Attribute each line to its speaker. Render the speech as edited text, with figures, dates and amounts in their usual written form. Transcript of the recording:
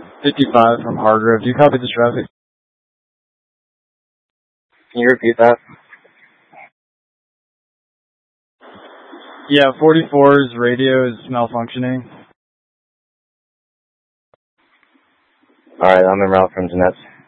Speaker 1: 55 from Hargrove. Do you copy the traffic?
Speaker 2: Can you repeat that?
Speaker 1: Yeah, 44's radio is malfunctioning.
Speaker 2: Alright, I'm en route from Jeanette's.